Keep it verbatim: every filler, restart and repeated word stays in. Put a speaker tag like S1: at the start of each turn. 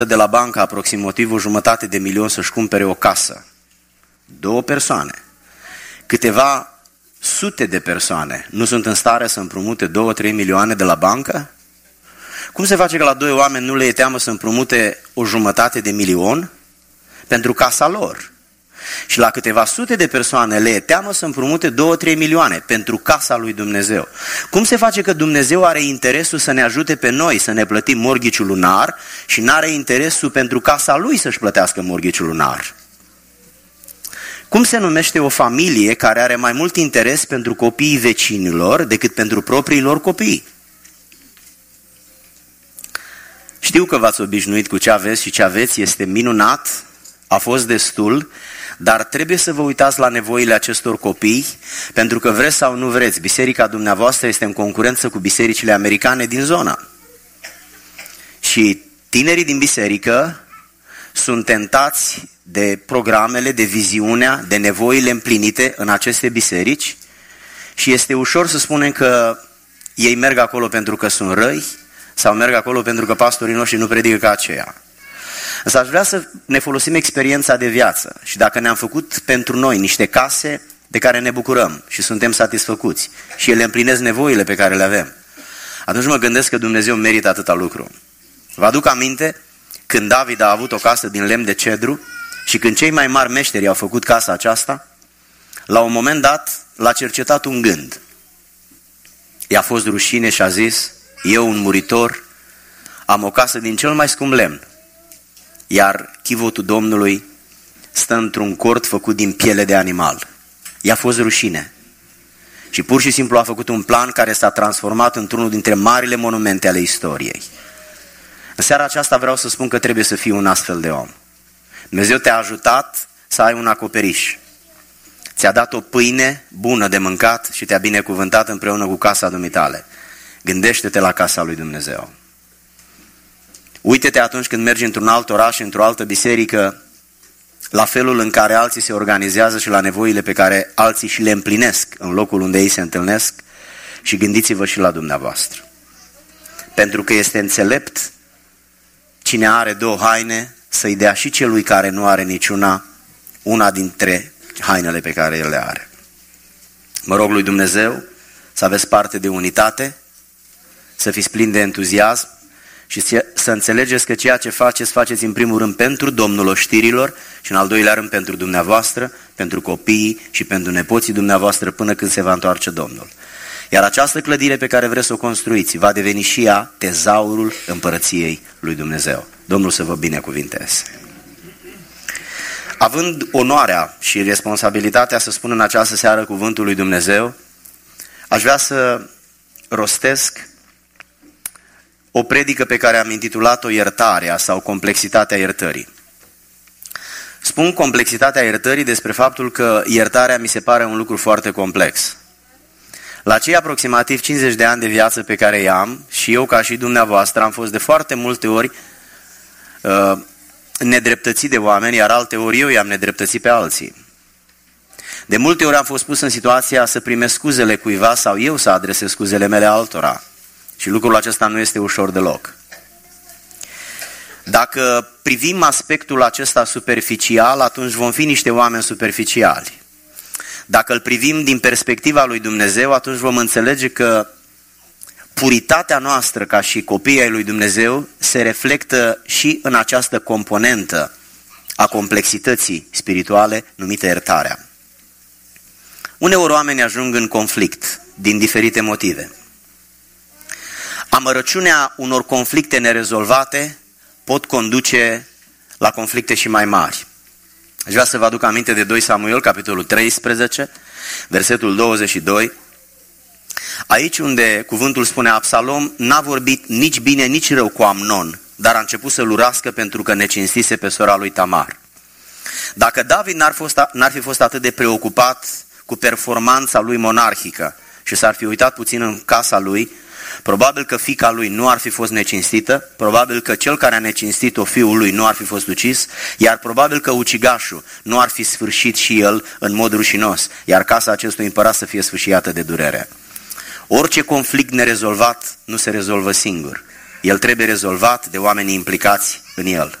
S1: de la bancă aproximativ o jumătate de milion să-și cumpere o casă. Două persoane. Câteva sute de persoane nu sunt în stare să împrumute două, trei milioane de la bancă? Cum se face că la doi oameni nu le e teamă să împrumute o jumătate de milion pentru casa lor? Și la câteva sute de persoane le e teamă să împrumute două, trei milioane pentru casa lui Dumnezeu. Cum se face că Dumnezeu are interesul să ne ajute pe noi să ne plătim morghiciul lunar și n-are interesul pentru casa lui să-și plătească morghiciul lunar? Cum se numește o familie care are mai mult interes pentru copiii vecinilor decât pentru propriilor copii? Știu că v-ați obișnuit cu ce aveți și ce aveți, este minunat, a fost destul, dar trebuie să vă uitați la nevoile acestor copii, pentru că vreți sau nu vreți, biserica dumneavoastră este în concurență cu bisericile americane din zonă. Și tinerii din biserică sunt tentați de programele, de viziunea, de nevoile împlinite în aceste biserici și este ușor să spunem că ei merg acolo pentru că sunt răi sau merg acolo pentru că pastorii noștri nu predică ca aceea. Însă aș vrea să ne folosim experiența de viață și dacă ne-am făcut pentru noi niște case de care ne bucurăm și suntem satisfăcuți și ele împlinesc nevoile pe care le avem, atunci mă gândesc că Dumnezeu merită atâta lucru. Vă aduc aminte când David a avut o casă din lemn de cedru și când cei mai mari meșteri au făcut casa aceasta, la un moment dat l-a cercetat un gând. I-a fost rușine și a zis: eu, un muritor, am o casă din cel mai scump lemn, iar chivotul Domnului stă într-un cort făcut din piele de animal. I-a fost rușine. Și pur și simplu a făcut un plan care s-a transformat într-unul dintre marile monumente ale istoriei. În seara aceasta vreau să spun că trebuie să fii un astfel de om. Dumnezeu te-a ajutat să ai un acoperiș. Ți-a dat o pâine bună de mâncat și te-a binecuvântat împreună cu casa dumitale. Gândește-te la casa lui Dumnezeu. Uite-te atunci când mergi într-un alt oraș, într-o altă biserică, la felul în care alții se organizează și la nevoile pe care alții și le împlinesc în locul unde ei se întâlnesc și gândiți-vă și la dumneavoastră. Pentru că este înțelept cine are două haine să-i dea și celui care nu are niciuna una dintre hainele pe care el le are. Mă rog lui Dumnezeu să aveți parte de unitate, să fiți plini de entuziasm și să înțelegeți că ceea ce faceți, faceți în primul rând pentru Domnul oștirilor și în al doilea rând pentru dumneavoastră, pentru copiii și pentru nepoții dumneavoastră până când se va întoarce Domnul. Iar această clădire pe care vreți să o construiți va deveni și ea tezaurul împărăției lui Dumnezeu. Domnul să vă binecuvinteze. Având onoarea și responsabilitatea să spun în această seară cuvântul lui Dumnezeu, aș vrea să rostesc o predică pe care am intitulat-o Iertarea sau Complexitatea iertării. Spun complexitatea iertării despre faptul că iertarea mi se pare un lucru foarte complex. La cei aproximativ cincizeci de ani de viață pe care i-am, și eu ca și dumneavoastră am fost de foarte multe ori uh, nedreptățit de oameni, iar alte ori eu i-am nedreptățit pe alții. De multe ori am fost pus în situația să primesc scuzele cuiva sau eu să adresez scuzele mele altora. Și lucrul acesta nu este ușor deloc. Dacă privim aspectul acesta superficial, atunci vom fi niște oameni superficiali. Dacă îl privim din perspectiva lui Dumnezeu, atunci vom înțelege că puritatea noastră ca și copiii ai lui Dumnezeu se reflectă și în această componentă a complexității spirituale numită iertarea. Uneori oamenii ajung în conflict din diferite motive. Amărăciunea unor conflicte nerezolvate pot conduce la conflicte și mai mari. Aș vrea să vă aduc aminte de doi Samuel, capitolul treisprezece, versetul douăzeci și doi. Aici unde cuvântul spune: Absalom n-a vorbit nici bine, nici rău cu Amnon, dar a început să-l urască pentru că necinstise pe sora lui Tamar. Dacă David n-ar, fost, n-ar fi fost atât de preocupat cu performanța lui monarhică și s-ar fi uitat puțin în casa lui, probabil că fiica lui nu ar fi fost necinstită, probabil că cel care a necinstit-o, fiul lui, nu ar fi fost ucis, iar probabil că ucigașul nu ar fi sfârșit și el în mod rușinos, iar casa acestui împărat să fie sfâșiată de durere. Orice conflict nerezolvat nu se rezolvă singur. El trebuie rezolvat de oamenii implicați în el.